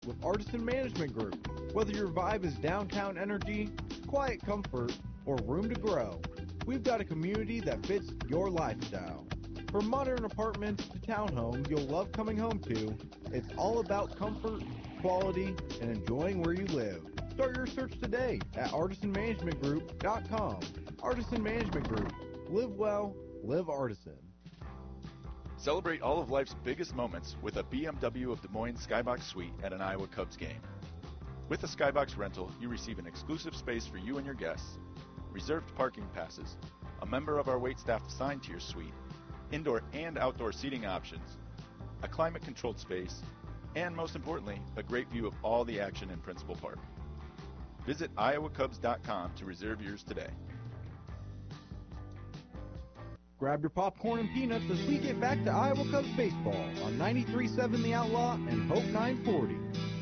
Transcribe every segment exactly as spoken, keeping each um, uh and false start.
with Artisan Management Group. Whether your vibe is downtown energy, quiet comfort, or room to grow, we've got a community that fits your lifestyle. From modern apartments to townhomes you'll love coming home to, it's all about comfort, quality, and enjoying where you live. Start your search today at artisan management group dot com. Artisan Management Group. Live well, live Artisan. Celebrate all of life's biggest moments with a B M W of Des Moines Skybox Suite at an Iowa Cubs game. With a Skybox rental, you receive an exclusive space for you and your guests, reserved parking passes, a member of our waitstaff assigned to your suite, indoor and outdoor seating options, a climate-controlled space, and most importantly, a great view of all the action in Principal Park. Visit iowa cubs dot com to reserve yours today. Grab your popcorn and peanuts as we get back to Iowa Cubs baseball on ninety-three point seven The Outlaw and Hope nine forty.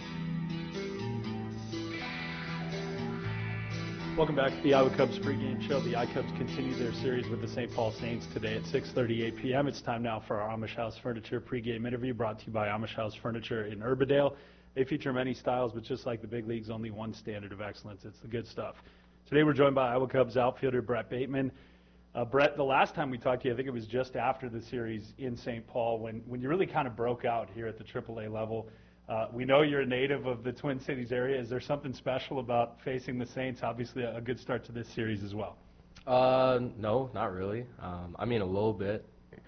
Welcome back to the Iowa Cubs pregame show. The iCubs continue their series with the Saint Paul Saints today at six thirty-eight p.m. It's time now for our Amish House Furniture pregame interview brought to you by Amish House Furniture in Urbandale. They feature many styles, but just like the big leagues, only one standard of excellence. It's the good stuff. Today we're joined by Iowa Cubs outfielder Brett Bateman. Uh, Brett, the last time we talked to you, I think it was just after the series in Saint Paul when, when you really kind of broke out here at the triple A level. Uh, we know you're a native of the Twin Cities area. Is there something special about facing the Saints? Obviously, a, a good start to this series as well. Uh, no, not really. Um, I mean, a little bit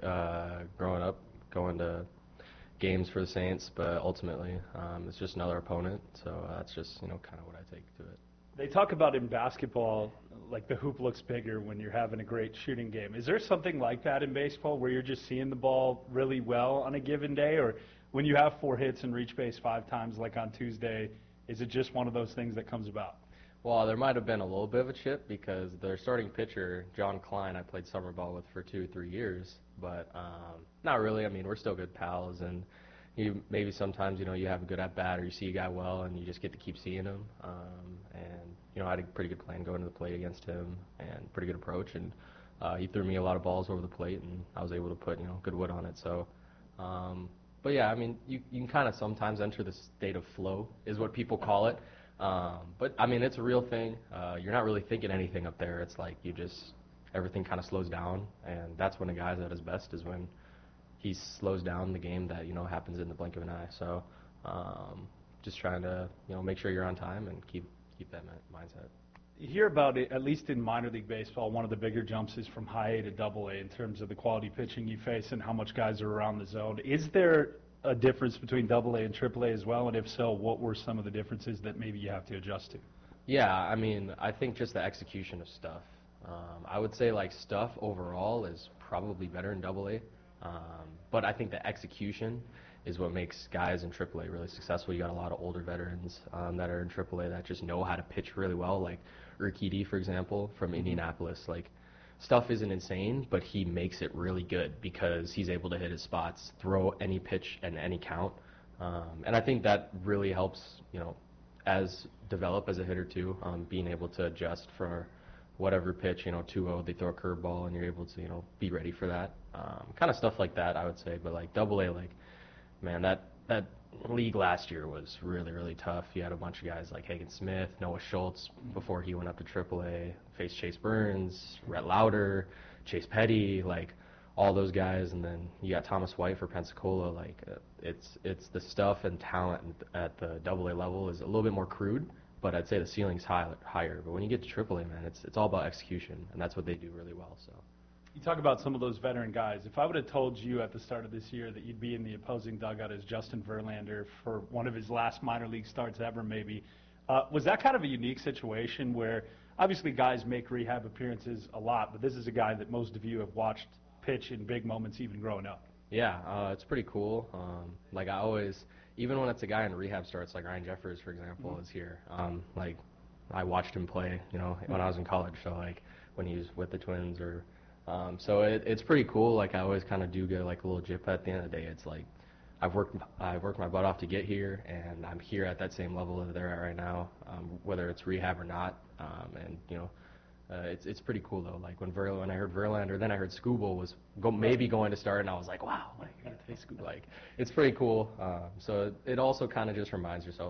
uh, growing up, going to games for the Saints, but ultimately um, it's just another opponent. So uh, that's just, you know, kind of what I take to it. They talk about in basketball, like the hoop looks bigger when you're having a great shooting game. Is there something like that in baseball where you're just seeing the ball really well on a given day? Or when you have four hits and reach base five times like on Tuesday, is it just one of those things that comes about? Well, there might have been a little bit of a chip because their starting pitcher, John Klein, I played summer ball with for two or three years. But um, not really. I mean, we're still good pals. And you maybe sometimes, you know, you have a good at-bat or you see a guy well and you just get to keep seeing him. Um, and, you know, I had a pretty good plan going to the plate against him and pretty good approach. And uh, he threw me a lot of balls over the plate and I was able to put, you know, good wood on it. So, um, but yeah, I mean, you, you can kind of sometimes enter the state of flow is what people call it. Um, but, I mean, it's a real thing. Uh, you're not really thinking anything up there. It's like you just, everything kind of slows down. And that's when a guy's at his best is when he slows down the game that, you know, happens in the blink of an eye. So um, just trying to, you know, make sure you're on time and keep keep that mindset. You hear about it, at least in minor league baseball, one of the bigger jumps is from high A to double A in terms of the quality pitching you face and how much guys are around the zone. Is there a difference between double A and triple A as well? And if so, what were some of the differences that maybe you have to adjust to? Yeah, I mean, I think just the execution of stuff. Um, I would say, like, stuff overall is probably better in double A. Um, but I think the execution is what makes guys in triple A really successful. You got a lot of older veterans um, that are in triple A that just know how to pitch really well, like Urquidy, for example, from Indianapolis. Like, stuff isn't insane, but he makes it really good because he's able to hit his spots, throw any pitch and any count. Um, and I think that really helps, you know, as develop as a hitter too, um, being able to adjust for whatever pitch, you know, two oh, they throw a curveball and you're able to, you know, be ready for that. Um, kind of stuff like that, I would say. But like double A, like, man, that that league last year was really, really tough. You had a bunch of guys like Hagen Smith, Noah Schultz before he went up to triple A, faced Chase Burns, Rhett Lauder, Chase Petty, like all those guys. And then you got Thomas White for Pensacola. Like uh, it's it's the stuff and talent at the double A level is a little bit more crude. But I'd say the ceiling's high, higher. But when you get to triple A, man, it's it's all about execution, and that's what they do really well. So, you talk about some of those veteran guys. If I would have told you at the start of this year that you'd be in the opposing dugout as Justin Verlander for one of his last minor league starts ever, maybe, uh, was that kind of a unique situation where obviously guys make rehab appearances a lot, but this is a guy that most of you have watched pitch in big moments even growing up? Yeah, uh, it's pretty cool. Um, like I always. Even when it's a guy in rehab starts, like Ryan Jeffers, for example, mm-hmm. is here. Um, like, I watched him play, you know, when I was in college. So, like, when he was with the Twins or um, – so it, it's pretty cool. Like, I always kind of do get, like, a little jip at the end of the day. It's like I've worked I've worked my butt off to get here, and I'm here at that same level that they're at right now, um, whether it's rehab or not. Um, and, you know, Uh, it's it's pretty cool though. Like when Verl, when I heard Verlander, then I heard Skubal was go, maybe going to start, and I was like, wow, like, like it's pretty cool. Um, so it, it also kind of just reminds yourself